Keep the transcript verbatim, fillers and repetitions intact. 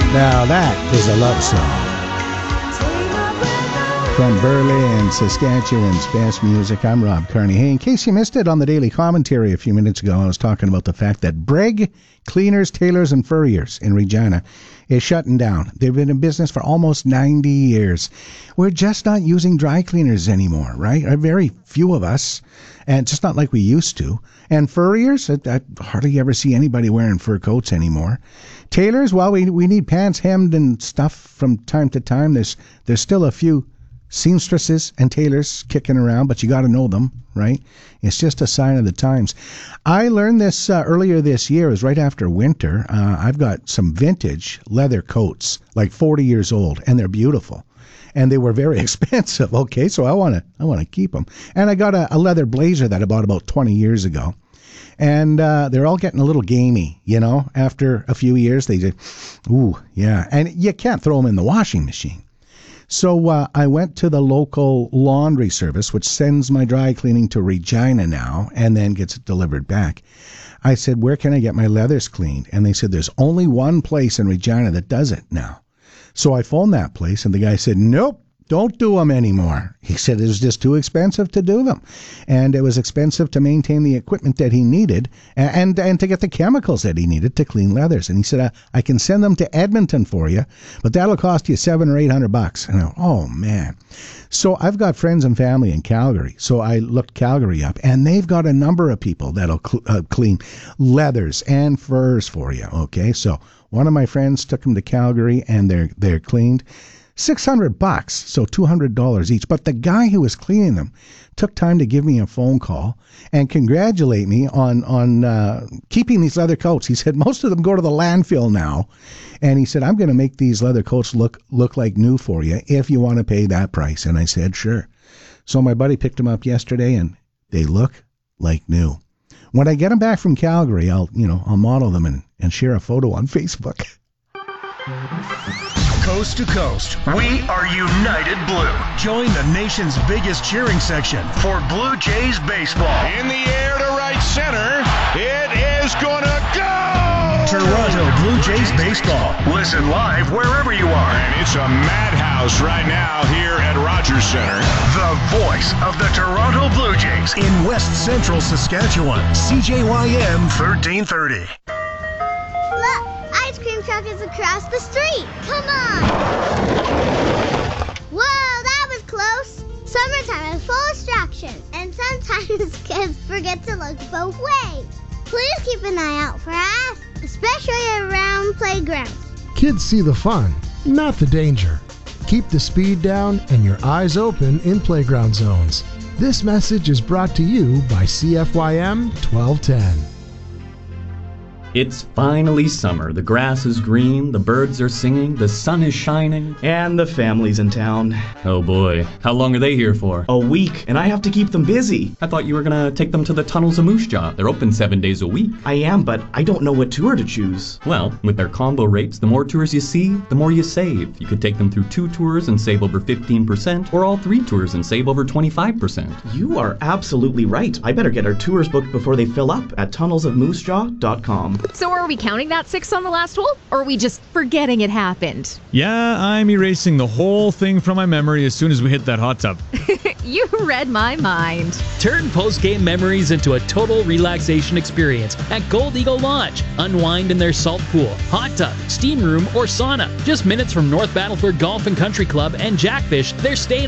Now that is a love song. From Burley and Saskatchewan's best music, I'm Rob Carney. Hey, in case you missed it on the Daily Commentary a few minutes ago, I was talking about the fact that Breg Cleaners, Tailors, and Furriers in Regina is shutting down. They've been in business for almost ninety years. We're just not using dry cleaners anymore, right? Very few of us, and it's just not like we used to. And furriers, I, I hardly ever see anybody wearing fur coats anymore. Tailors, well, we we need pants hemmed and stuff from time to time. There's there's still a few seamstresses and tailors kicking around, but you got to know them, right? It's just a sign of the times. I learned this uh, earlier this year. It was right after winter. Uh, I've got some vintage leather coats, like forty years old, and they're beautiful. And they were very expensive. Okay, so I want to I want to keep them. And I got a, a leather blazer that I bought about twenty years ago. And uh, they're all getting a little gamey, you know. After a few years, they just, ooh, yeah. And you can't throw them in the washing machine. So uh, I went to the local laundry service, which sends my dry cleaning to Regina now and then gets it delivered back. I said, where can I get my leathers cleaned? And they said, there's only one place in Regina that does it now. So I phoned that place, and the guy said, nope, don't do them anymore. He said it was just too expensive to do them. And it was expensive to maintain the equipment that he needed and and, and to get the chemicals that he needed to clean leathers. And he said, I, I can send them to Edmonton for you, but that'll cost you seven or eight hundred bucks. And I went, oh, man. So I've got friends and family in Calgary. So I looked Calgary up, and they've got a number of people that'll cl- uh, clean leathers and furs for you. Okay, so one of my friends took them to Calgary, and they're they're cleaned. six hundred bucks, so two hundred dollars each. But the guy who was cleaning them took time to give me a phone call and congratulate me on on uh, keeping these leather coats. He said most of them go to the landfill now, and he said, I'm going to make these leather coats look look like new for you if you want to pay that price. And I said, sure. So my buddy picked them up yesterday, and they look like new. When I get them back from Calgary, I'll you know I'll model them and, and share a photo on Facebook. Coast to coast, we are United Blue. Join the nation's biggest cheering section for Blue Jays baseball. In the air to right center, it is gonna go! Toronto Blue Jays baseball. Listen live wherever you are. And it's a madhouse right now here at Rogers Center. The voice of the Toronto Blue Jays in West Central Saskatchewan. C J Y M thirteen thirty. Ice cream truck is across the street. Come on. Whoa, that was close. Summertime is full of distractions, and sometimes kids forget to look both ways. Please keep an eye out for us, especially around playgrounds. Kids see the fun, not the danger. Keep the speed down and your eyes open in playground zones. This message is brought to you by C F Y M twelve ten. It's finally summer. The grass is green, the birds are singing, the sun is shining. And the family's in town. Oh boy. How long are they here for? A week, and I have to keep them busy. I thought you were gonna take them to the Tunnels of Moose Jaw. They're open seven days a week. I am, but I don't know what tour to choose. Well, with their combo rates, the more tours you see, the more you save. You could take them through two tours and save over fifteen percent, or all three tours and save over twenty-five percent. You are absolutely right. I better get our tours booked before they fill up at tunnels of moose jaw dot com. So are we counting that six on the last hole, or are we just forgetting it happened? Yeah, I'm erasing the whole thing from my memory as soon as we hit that hot tub. You read my mind. Turn post-game memories into a total relaxation experience at Gold Eagle Lodge. Unwind in their salt pool, hot tub, steam room, or sauna. Just minutes from North Battleford Golf and Country Club and Jackfish, they're staying